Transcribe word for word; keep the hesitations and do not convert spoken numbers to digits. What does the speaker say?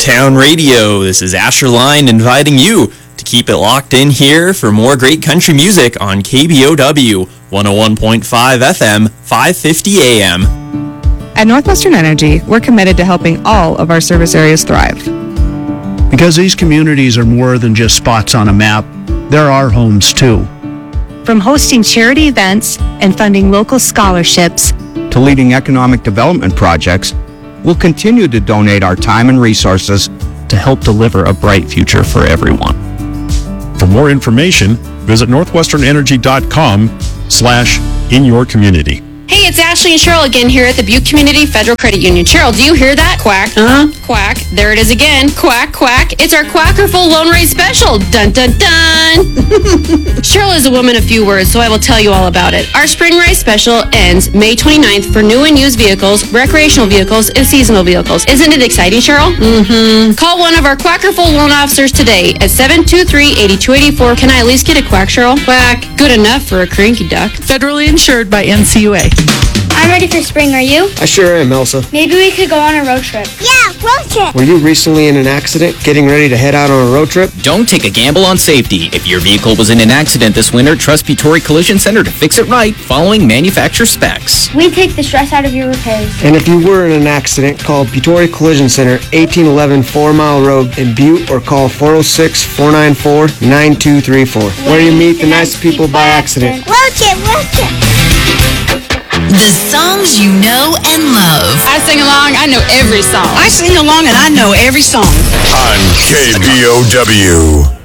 Town Radio. This is Asher Line inviting you to keep it locked in here for more great country music on K B O W one oh one point five F M, five fifty A M. At Northwestern Energy, we're committed to helping all of our service areas thrive. Because these communities are more than just spots on a map, they're our homes too. From hosting charity events and funding local scholarships to leading economic development projects, we'll continue to donate our time and resources to help deliver a bright future for everyone. For more information, visit northwesternenergy.com slash in your community. Hey, it's Ashley and Cheryl again here at the Butte Community Federal Credit Union. Cheryl, do you hear that? Quack. Uh-huh. Quack. There it is again. Quack, quack. It's our Quackerful Loan Rate Special. Dun, dun, dun. Cheryl is a woman of few words, so I will tell you all about it. Our Spring Rate Special ends May twenty-ninth for new and used vehicles, recreational vehicles, and seasonal vehicles. Isn't it exciting, Cheryl? Mm-hmm. Call one of our Quackerful loan officers today at seven two three, eight two eight four. Can I at least get a quack, Cheryl? Quack. Good enough for a cranky duck. Federally insured by N C U A. I'm ready for spring, are you? I sure am, Elsa. Maybe we could go on a road trip. Yeah, road trip. Were you recently in an accident, getting ready to head out on a road trip? Don't take a gamble on safety. If your vehicle was in an accident this winter, trust Petori Collision Center to fix it right, following manufacturer specs. We take the stress out of your repairs. And if you were in an accident, call Petori Collision Center, eighteen eleven Four Mile Road in Butte, or call four oh six, four nine four, nine two three four. Where you meet the nice people by accident. Road trip, road trip. The songs you know and love. I sing along, I know every song. I sing along and I know every song. On K B O W.